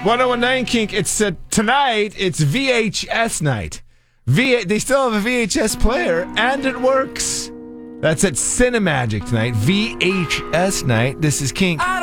1019 Kink. It's tonight. It's VHS night. They still have a VHS player, and it works. That's at Cinemagic tonight. VHS night. This is Kink.